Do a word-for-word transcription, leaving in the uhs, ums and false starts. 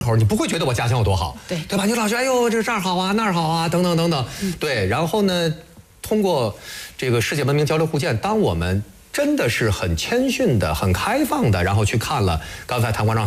头，你不会觉得我家乡有多好， 对对吧？你老觉得哎呦这这儿好啊那儿好啊等等等等，嗯、对。然后呢，通过这个世界文明交流互鉴，当我们真的是很谦逊的、很开放的，然后去看了刚才谭馆长